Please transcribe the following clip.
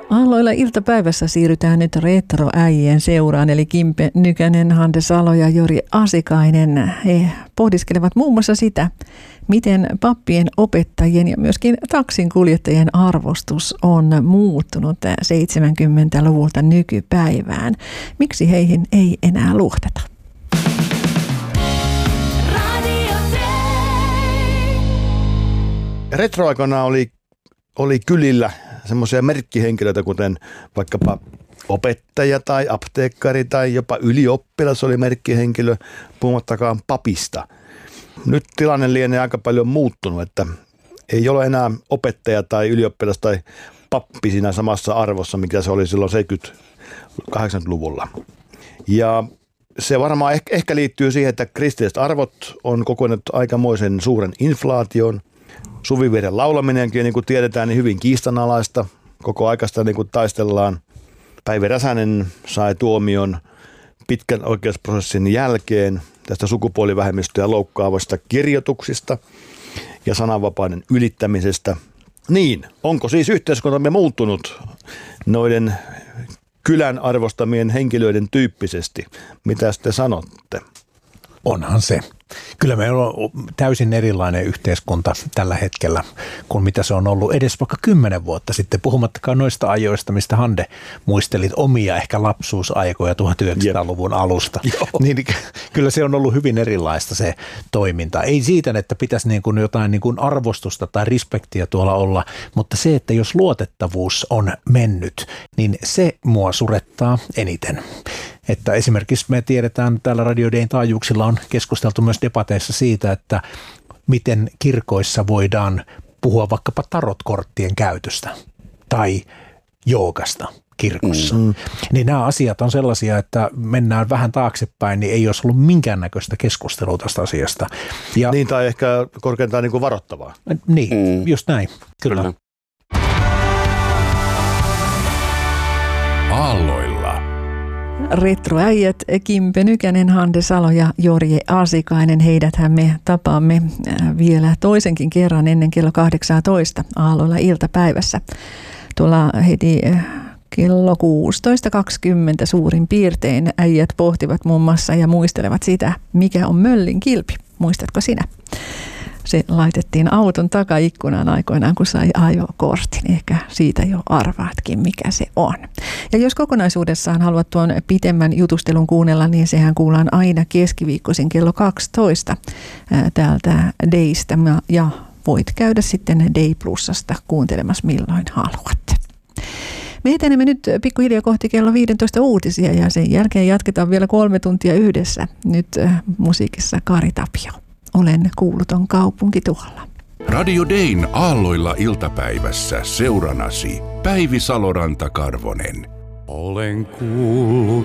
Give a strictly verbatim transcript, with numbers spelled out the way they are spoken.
Aalloilla iltapäivässä siirrytään nyt retroäijien seuraan, eli Kimpe Nykänen, Hande Salo ja Jori Asikainen. He pohdiskelevat muun muassa sitä, miten pappien, opettajien ja myöskin taksinkuljettajien arvostus on muuttunut seitsemänkymmentäluvulta nykypäivään. Miksi heihin ei enää luoteta? Retroaikana oli, oli kylillä semmoisia merkkihenkilöitä, kuten vaikkapa opettaja tai apteekkari tai jopa ylioppilas oli merkkihenkilö, puhumattakaan papista. Nyt tilanne lienee aika paljon muuttunut, että ei ole enää opettaja tai ylioppilas tai pappi siinä samassa arvossa, mikä se oli silloin seitsemänkymmentä-kahdeksankymmentäluvulla. Ja se varmaan ehkä, ehkä liittyy siihen, että kristilliset arvot on kokonut aikamoisen suuren inflaation. Suvivirren laulaminenkin, niin kuin tiedetään, niin hyvin kiistanalaista. Koko aikasta niin kuin taistellaan. Päivi Räsänen sai tuomion pitkän oikeusprosessin jälkeen tästä sukupuolivähemmistöjä loukkaavasta kirjoituksista ja sananvapauden ylittämisestä. Niin, onko siis yhteiskuntamme muuttunut noiden kylän arvostamien henkilöiden tyyppisesti? Mitä te sanotte? Onhan se. Kyllä meillä on täysin erilainen yhteiskunta tällä hetkellä kuin mitä se on ollut edes vaikka kymmenen vuotta sitten, puhumattakaan noista ajoista, mistä Hande muistelit omia ehkä lapsuusaikoja tuhatyhdeksänsataaluvun Jep. alusta. Niin, kyllä se on ollut hyvin erilaista se toiminta. Ei siitä, että pitäisi niin kuin jotain niin kuin arvostusta tai respektiä tuolla olla, mutta se, että jos luotettavuus on mennyt, niin se mua surettaa eniten. Että esimerkiksi me tiedetään, täällä Radio Dayn taajuuksilla on keskusteltu myös debateissa siitä, että miten kirkoissa voidaan puhua vaikkapa tarotkorttien käytöstä tai joogasta kirkossa. Mm-hmm. Niin nämä asiat on sellaisia, että mennään vähän taaksepäin, niin ei olisi ollut minkäännäköistä keskustelua tästä asiasta. Ja, niin tai ehkä korkeintaan niin kuin varoittavaa. Niin, mm. just näin. Kyllä. Kyllä. Aalloilla. Retroäijät Kimpe Nykänen, Hande Salo ja Jori Asikainen. Heidäthän me tapaamme vielä toisenkin kerran ennen kello kahdeksantoista Aalloilla iltapäivässä. Tuolla heti kello kuusitoista kaksikymmentä suurin piirtein äijät pohtivat muun muassa ja muistelevat sitä, mikä on möllin kilpi. Muistatko sinä? Se laitettiin auton takaikkunaan aikoinaan, kun sai ajokortin. Ehkä siitä jo arvaatkin, mikä se on. Ja jos kokonaisuudessaan haluat tuon pitemmän jutustelun kuunnella, niin sehän kuullaan aina keskiviikkoisin kello kaksitoista täältä Daystä. Ja voit käydä sitten Day Plusasta kuuntelemassa milloin haluat. Me etenemme nyt pikkuhiljaa kohti kello viisitoista uutisia ja sen jälkeen jatketaan vielä kolme tuntia yhdessä. Nyt musiikissa Kari Tapio. Olen kuuluton kaupunki tuolla. Radio Dayn Aalloilla iltapäivässä seuranasi Päivi Saloranta-Karvonen. Olen kuullut